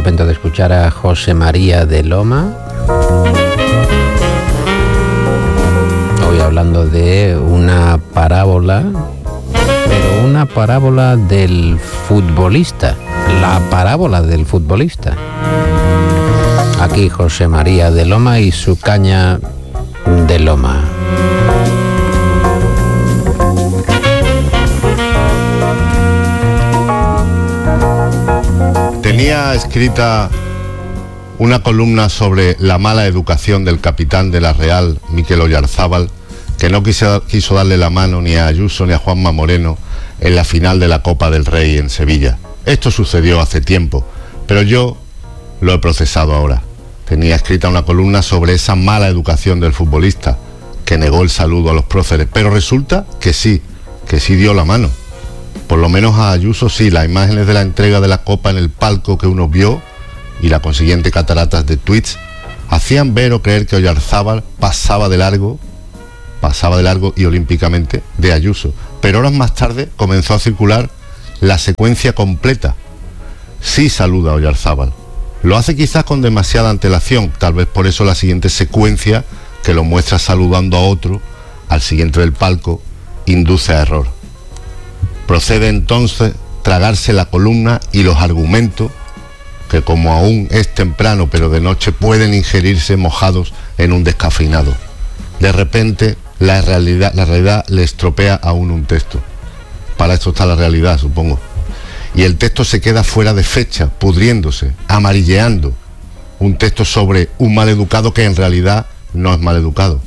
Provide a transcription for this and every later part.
momento de escuchar a José María de Loma. Hoy hablando de una parábola, pero una parábola del futbolista, la parábola del futbolista. Aquí José María de Loma y su caña de loma. Tenía escrita una columna sobre la mala educación del capitán de la Real, Mikel Oyarzábal, que no quiso darle la mano ni a Ayuso ni a Juanma Moreno en la final de la Copa del Rey en Sevilla. Esto sucedió hace tiempo, pero yo lo he procesado ahora. Tenía escrita una columna sobre esa mala educación del futbolista, que negó el saludo a los próceres, pero resulta que sí dio la mano. Por lo menos a Ayuso sí. Las imágenes de la entrega de la copa en el palco que uno vio y la consiguiente cataratas de tweets hacían ver o creer que Oyarzábal pasaba de largo y olímpicamente de Ayuso. Pero horas más tarde comenzó a circular la secuencia completa. Sí saluda a Oyarzábal. Lo hace quizás con demasiada antelación, tal vez por eso la siguiente secuencia, que lo muestra saludando a otro al siguiente del palco, induce a error. Procede entonces tragarse la columna y los argumentos que, como aún es temprano pero de noche, pueden ingerirse mojados en un descafeinado. De repente la realidad le estropea a uno un texto. Para esto está la realidad, supongo. Y el texto se queda fuera de fecha, pudriéndose, amarilleando. Un texto sobre un maleducado que en realidad no es maleducado.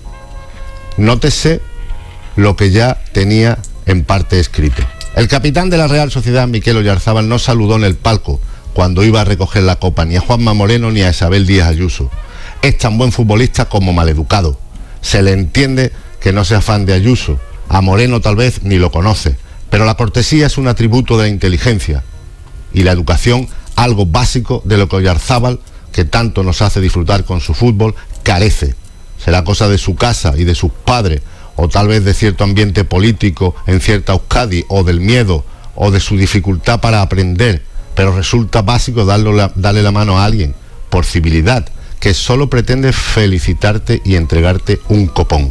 Nótese lo que ya tenía en parte escrito. El capitán de la Real Sociedad, Mikel Oyarzábal, no saludó en el palco cuando iba a recoger la copa ni a Juanma Moreno ni a Isabel Díaz Ayuso. Es tan buen futbolista como maleducado. Se le entiende que no sea fan de Ayuso. A Moreno tal vez ni lo conoce. Pero la cortesía es un atributo de la inteligencia y la educación, algo básico de lo que Oyarzábal, que tanto nos hace disfrutar con su fútbol, carece. Será cosa de su casa y de sus padres, o tal vez de cierto ambiente político en cierta Euskadi, o del miedo, o de su dificultad para aprender, pero resulta básico darle la mano a alguien, por civilidad, que solo pretende felicitarte y entregarte un copón.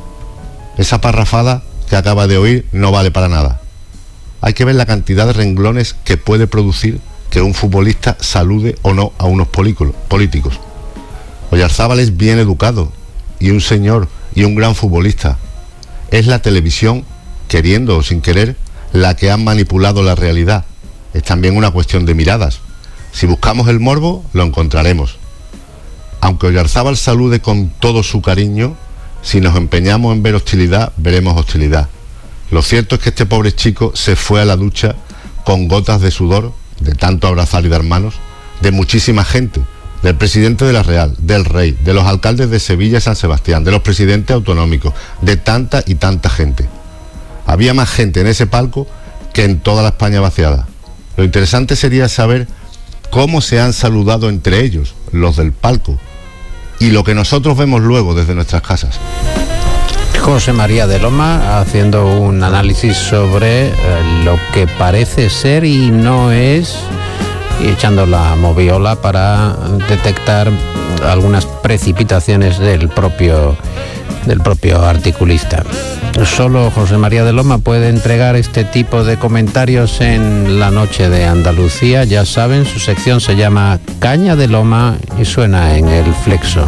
Esa parrafada que acaba de oír no vale para nada. Hay que ver la cantidad de renglones que puede producir que un futbolista salude o no a unos políticos. Oyarzábal es bien educado, y un señor, y un gran futbolista. Es la televisión, queriendo o sin querer, la que ha manipulado la realidad. Es también una cuestión de miradas. Si buscamos el morbo, lo encontraremos. Aunque Oyarzábal salude con todo su cariño, si nos empeñamos en ver hostilidad, veremos hostilidad. Lo cierto es que este pobre chico se fue a la ducha con gotas de sudor, de tanto abrazar y dar manos, de muchísima gente, del presidente de la Real, del Rey, de los alcaldes de Sevilla y San Sebastián, de los presidentes autonómicos, de tanta y tanta gente. Había más gente en ese palco que en toda la España vaciada. Lo interesante sería saber cómo se han saludado entre ellos, los del palco, y lo que nosotros vemos luego desde nuestras casas. José María de Loma haciendo un análisis sobre lo que parece ser y no es, y echando la moviola para detectar algunas precipitaciones del propio articulista. Solo José María de Loma puede entregar este tipo de comentarios en La Noche de Andalucía. Ya saben, su sección se llama Caña de Loma y suena en el Flexo.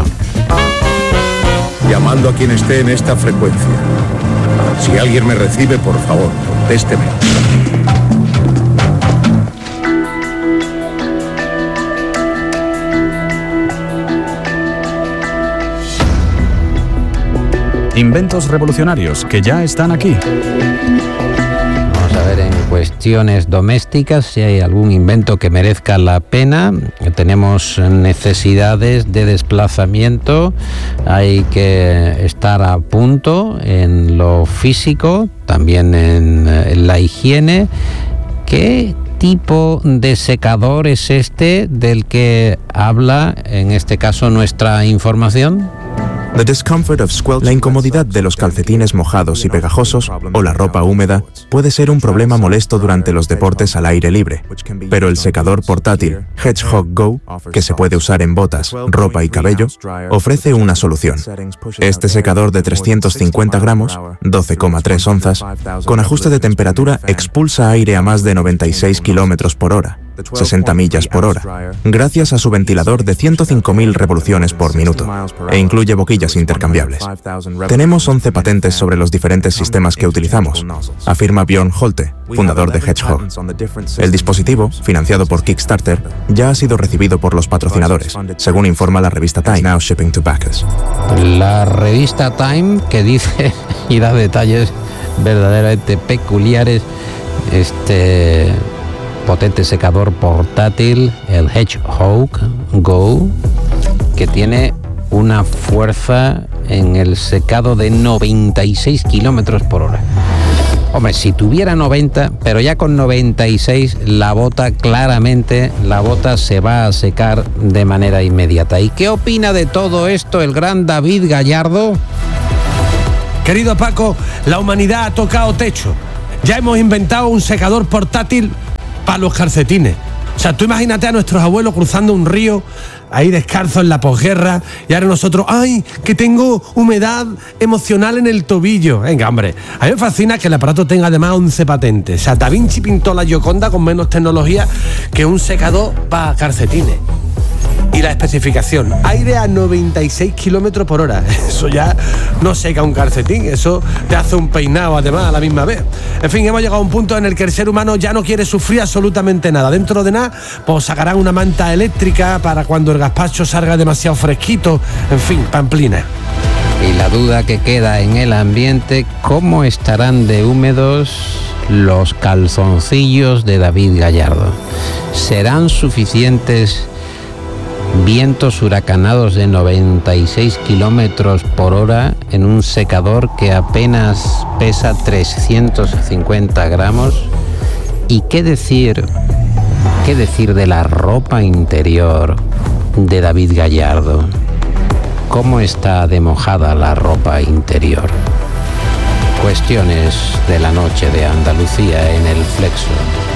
Llamando a quien esté en esta frecuencia. Si alguien me recibe, por favor, contésteme. Inventos revolucionarios que ya están aquí. Vamos a ver en cuestiones domésticas si hay algún invento que merezca la pena. Tenemos necesidades de desplazamiento, hay que estar a punto en lo físico, también en la higiene. ¿Qué tipo de secador es este del que habla, en este caso, nuestra información? La incomodidad de los calcetines mojados y pegajosos o la ropa húmeda puede ser un problema molesto durante los deportes al aire libre, pero el secador portátil Hedgehog Go, que se puede usar en botas, ropa y cabello, ofrece una solución. Este secador de 350 gramos, 12,3 onzas, con ajuste de temperatura expulsa aire a más de 96 kilómetros por hora, 60 millas por hora, gracias a su ventilador de 105.000 revoluciones por minuto, e incluye boquillas intercambiables. Tenemos 11 patentes sobre los diferentes sistemas que utilizamos, afirma Bjorn Holte, fundador de Hedgehog. El dispositivo, financiado por Kickstarter, ya ha sido recibido por los patrocinadores, según informa la revista Time. Now shipping to backers. La revista Time, que dice y da detalles verdaderamente peculiares, este potente secador portátil, el Hedgehog Go, que tiene una fuerza en el secado de 96 kilómetros por hora. Hombre, si tuviera 90, pero ya con 96, la bota se va a secar de manera inmediata. ¿Y qué opina de todo esto el gran David Gallardo? Querido Paco, la humanidad ha tocado techo. Ya hemos inventado un secador portátil para los calcetines. O sea, tú imagínate a nuestros abuelos cruzando un río ahí descalzos en la posguerra, y ahora nosotros, ¡ay, que tengo humedad emocional en el tobillo! Venga, hombre, a mí me fascina que el aparato tenga además 11 patentes. O sea, Da Vinci pintó la Gioconda con menos tecnología que un secador para calcetines. Y la especificación, aire a 96 kilómetros por hora. Eso ya no seca un calcetín, eso te hace un peinado además a la misma vez. En fin, hemos llegado a un punto en el que el ser humano ya no quiere sufrir absolutamente nada. Dentro de nada, pues sacarán una manta eléctrica para cuando el gazpacho salga demasiado fresquito. En fin, pamplina. Y la duda que queda en el ambiente, ¿cómo estarán de húmedos los calzoncillos de David Gallardo? ¿Serán suficientes vientos huracanados de 96 kilómetros por hora en un secador que apenas pesa 350 gramos? ¿Y qué decir de la ropa interior de David Gallardo? ¿Cómo está de mojada la ropa interior? Cuestiones de la noche de Andalucía en el Flexo.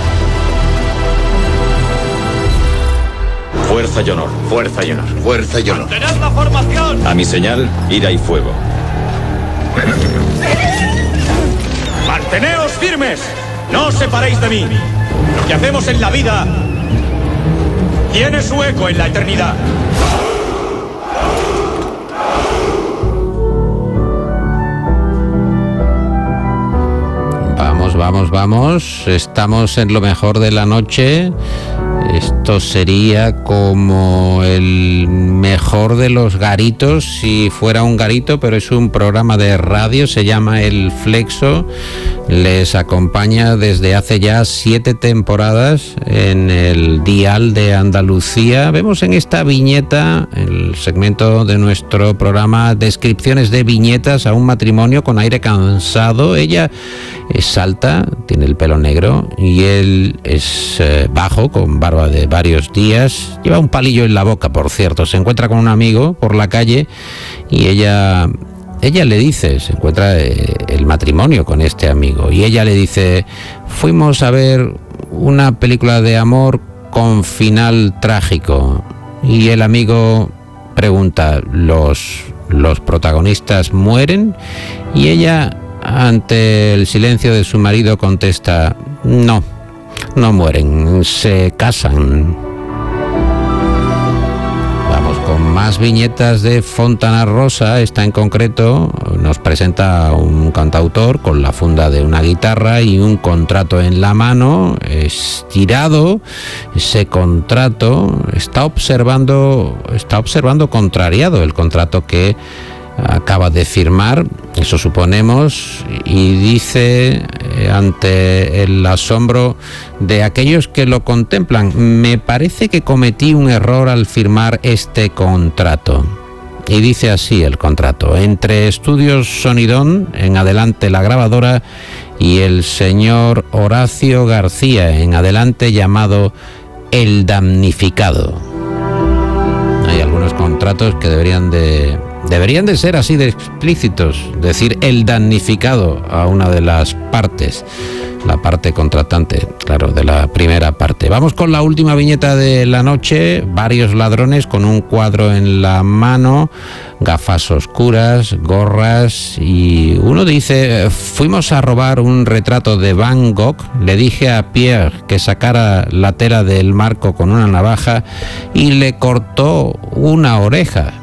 Fuerza y honor, fuerza y honor. Fuerza y honor. ¡Mantened la formación! A mi señal, ira y fuego. ¡Manteneos firmes! ¡No os separéis de mí! Lo que hacemos en la vida tiene su eco en la eternidad. Vamos. Estamos en lo mejor de la noche. Esto sería como el mejor de los garitos, si fuera un garito, pero es un programa de radio, se llama El Flexo. Les acompaña desde hace ya 7 temporadas en el dial de Andalucía. Vemos en esta viñeta, el segmento de nuestro programa, descripciones de viñetas a un matrimonio con aire cansado. Ella es alta, tiene el pelo negro, y él es bajo, con barba de varios días. Lleva un palillo en la boca, por cierto. Se encuentra con un amigo por la calle y ella le dice, se encuentra el matrimonio con este amigo, y ella le dice: fuimos a ver una película de amor con final trágico. Y el amigo pregunta: ¿los protagonistas mueren? Y ella, ante el silencio de su marido, contesta: no mueren, se casan. Vamos con más viñetas de Fontana Rosa. Esta en concreto nos presenta a un cantautor con la funda de una guitarra y un contrato en la mano, estirado. Ese contrato está observando contrariado el contrato que acaba de firmar, eso suponemos, y dice, ante el asombro de aquellos que lo contemplan: me parece que cometí un error al firmar este contrato. Y dice así el contrato: entre Estudios Sonidón, en adelante la grabadora, y el señor Horacio García, en adelante llamado El Damnificado. Hay algunos contratos que deberían de Deberían de ser así de explícitos, decir el damnificado a una de las partes, la parte contratante, claro, de la primera parte. Vamos con la última viñeta de la noche. Varios ladrones con un cuadro en la mano, gafas oscuras, gorras, y uno dice: fuimos a robar un retrato de Van Gogh, le dije a Pierre que sacara la tela del marco con una navaja y le cortó una oreja.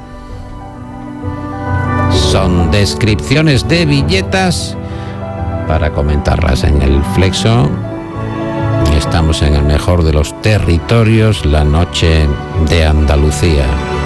Son descripciones de viñetas para comentarlas en el Flexo. Estamos en el mejor de los territorios, la noche de Andalucía.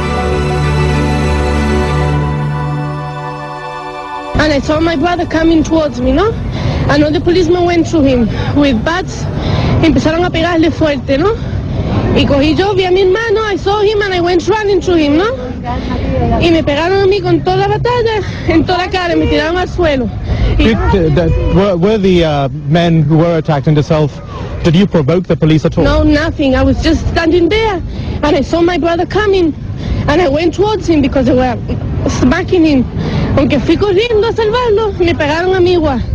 And I saw my brother coming towards me, ¿no? Another policeman went to him with bats. Empezaron a pegarle fuerte, ¿no? Y cogí yo, vi a mi hermano, I saw him and I went running to him, ¿no? Y me pegaron a mí con toda la batalla, en toda la cara, me tiraron al suelo. Were the men who were attacked in the south, did you provoke the police at all? No, nothing. I was just standing there and I saw my brother coming and I went towards him because they were smacking him. Aunque fui corriendo a salvarlo, me pegaron a mí igual.